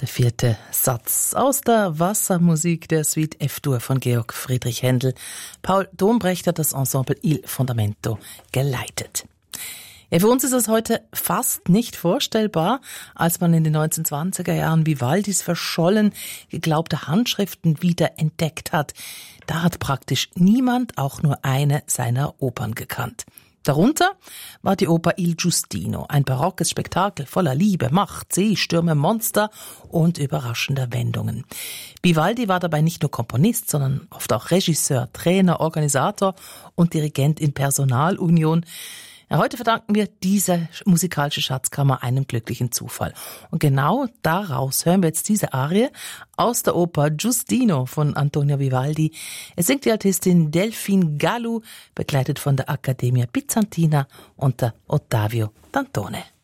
Der vierte Satz aus der Wassermusik der Suite F-Dur von Georg Friedrich Händel. Paul Dombrecht hat das Ensemble Il Fondamento geleitet. Ja, für uns ist es heute fast nicht vorstellbar, als man in den 1920er Jahren Vivaldis verschollen geglaubte Handschriften wieder entdeckt hat. Da hat praktisch niemand auch nur eine seiner Opern gekannt. Darunter war die Oper Il Giustino, ein barockes Spektakel voller Liebe, Macht, Seestürme, Monster und überraschender Wendungen. Vivaldi war dabei nicht nur Komponist, sondern oft auch Regisseur, Trainer, Organisator und Dirigent in Personalunion. Ja, heute verdanken wir diese musikalische Schatzkammer einem glücklichen Zufall. Und genau daraus hören wir jetzt diese Arie aus der Oper Giustino von Antonio Vivaldi. Es singt die Altistin Delphine Gallu, begleitet von der Accademia Bizantina unter Ottavio Dantone.